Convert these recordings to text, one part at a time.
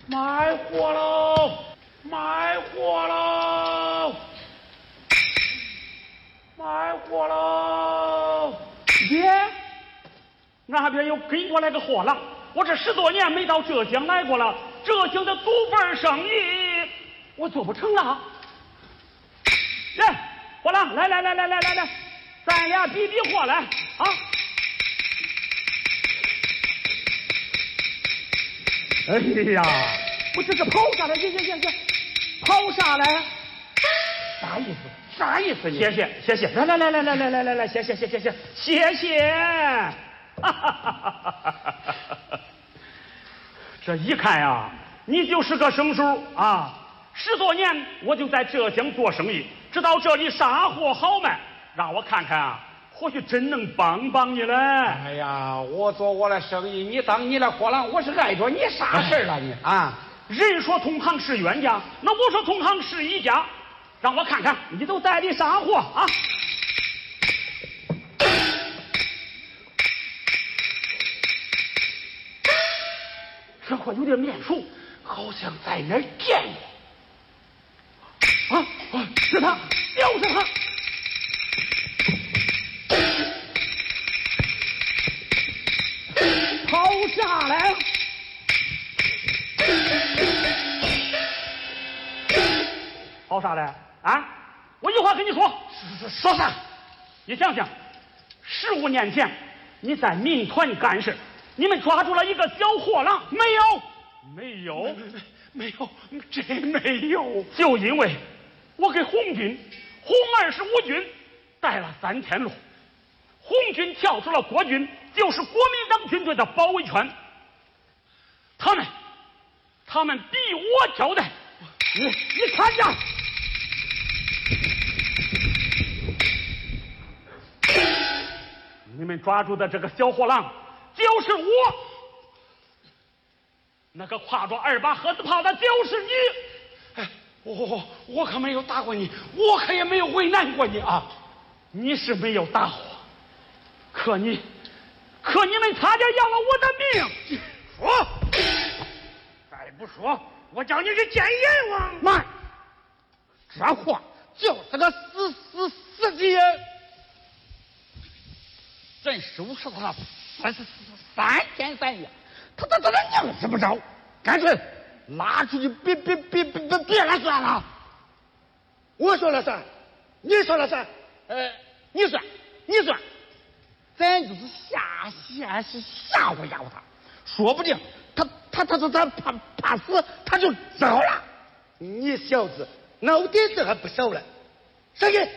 卖货喽！卖货喽！卖货喽！爹，那边又跟过来个货郎，我这10多年没到浙江来过了，浙江的祖辈生意我做不成了。来，货郎，来，咱俩比比货来啊！哎呀，我这是跑下来，行，跑下来，啥意思？啥意思？谢谢，来，谢谢，哈哈，这一看呀，你就是个生疏啊！10多年我就在浙江做生意，知道这里啥货好卖，让我看看啊，或许真能帮帮你嘞。 哎呀，我做我的生意，你当你的货郎，我是碍着你啥事了你啊？ 人说同行是冤家，那我说同行是一家，让我看看你都带的啥货啊？这货有点面熟，好像在哪儿见过。是他，就是他。跑下来了。跑啥来啊？我一会儿跟你说。说啥？你想想，15年前你在民团干事，你们抓住了一个小货郎，没有，真没有。就因为我给红25军带了3天路，红军跳出了国军，就是国民党军队的包围圈。他们逼我交代，你看着。你们抓住的这个小货郎就是我，那个挎着2把盒子炮的就是你。 哎，我可没有打过你，我可也没有为难过你啊。 你是没有打我，可你们差点要了我的命。 说，再不说，我叫你去见阎王。 慢，这货就是个死鸡。真收拾他3天3夜，他硬是不着，干脆拉出去别了算了。我说了算，你说了算，你算，咱就是下线是吓唬他，说不定他怕死，他就走了。 你小子脑袋子还不少了，上去。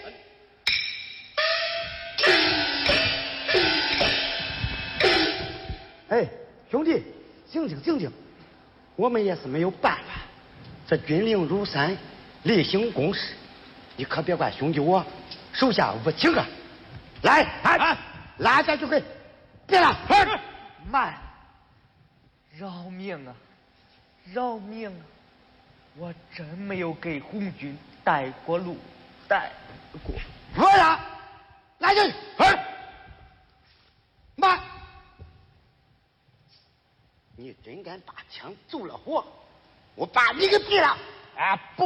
哎，兄弟，醒醒，我们也是没有办法，这军令如山，例行公事，你可别怪兄弟我手下无情啊！来，拉下去回，别了， 慢，饶命啊！我真没有给红军带过路， 我呀，拉下去，慢。你真敢把枪走了火，我把你给毙了！ 不